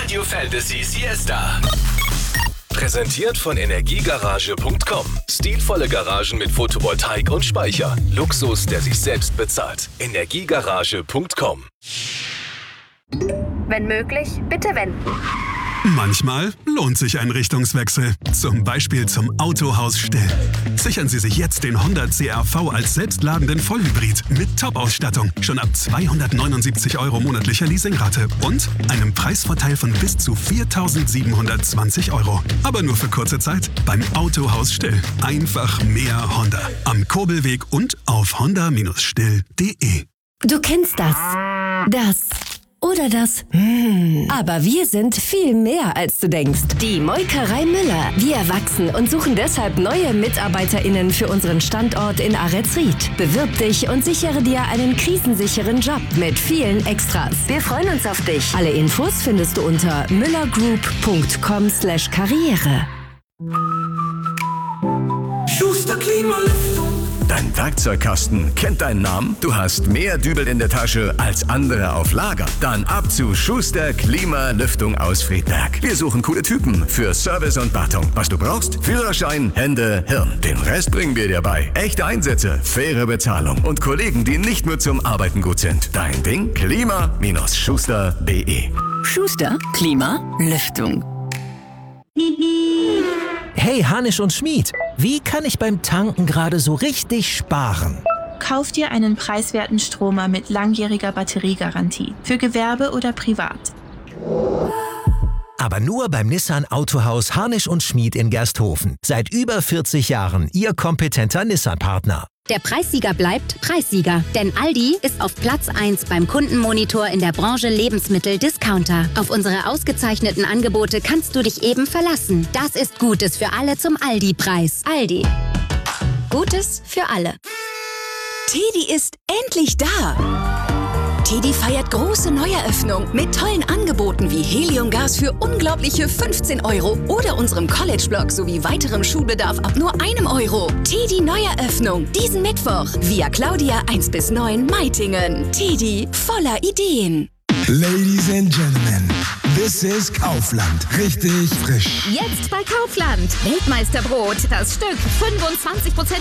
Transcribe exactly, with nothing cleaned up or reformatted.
Radio Fantasy Siesta. Präsentiert von Energiegarage punkt com. Stilvolle Garagen mit Photovoltaik und Speicher. Luxus, der sich selbst bezahlt. Energiegarage punkt com. Wenn möglich, bitte wenden. Manchmal lohnt sich ein Richtungswechsel. Zum Beispiel zum Autohaus Still. Sichern Sie sich jetzt den Honda C R V als selbstladenden Vollhybrid mit Top-Ausstattung. Schon ab zweihundertneunundsiebzig Euro monatlicher Leasingrate und einem Preisvorteil von bis zu viertausendsiebenhundertzwanzig Euro. Aber nur für kurze Zeit beim Autohaus Still. Einfach mehr Honda. Am Kurbelweg und auf honda Still punkt de. Du kennst das. Das. Oder das. Hm. Aber wir sind viel mehr, als du denkst. Die Molkerei Müller. Wir wachsen und suchen deshalb neue MitarbeiterInnen für unseren Standort in Ahretsried. Bewirb dich und sichere dir einen krisensicheren Job mit vielen Extras. Wir freuen uns auf dich. Alle Infos findest du unter müllergroup punkt com slash karriere. Schuster Klimalüftung. Dein Werkzeugkasten kennt deinen Namen? Du hast mehr Dübel in der Tasche als andere auf Lager? Dann ab zu Schuster Klimalüftung aus Friedberg. Wir suchen coole Typen für Service und Wartung. Was du brauchst? Führerschein, Hände, Hirn. Den Rest bringen wir dir bei. Echte Einsätze, faire Bezahlung und Kollegen, die nicht nur zum Arbeiten gut sind. Dein Ding? klima Schuster punkt de. Schuster Klimalüftung. Hey Hanisch und Schmied, wie kann ich beim Tanken gerade so richtig sparen? Kauf dir einen preiswerten Stromer mit langjähriger Batteriegarantie. Für Gewerbe oder privat. Aber nur beim Nissan Autohaus Hanisch und Schmied in Gersthofen. Seit über vierzig Jahren Ihr kompetenter Nissan-Partner. Der Preissieger bleibt Preissieger, denn Aldi ist auf Platz eins beim Kundenmonitor in der Branche Lebensmittel-Discounter. Auf unsere ausgezeichneten Angebote kannst du dich eben verlassen. Das ist Gutes für alle zum Aldi-Preis. Aldi. Gutes für alle. Teddy ist endlich da. Teddy feiert große Neueröffnung mit tollen Angeboten wie Heliumgas für unglaubliche fünfzehn Euro oder unserem College-Blog sowie weiterem Schulbedarf ab nur einem Euro. Teddy Neueröffnung diesen Mittwoch via Claudia eins bis neun Meitingen. Teddy voller Ideen. Ladies and Gentlemen, this is Kaufland. Richtig frisch. Jetzt bei Kaufland. Weltmeisterbrot. Das Stück fünfundzwanzig Prozent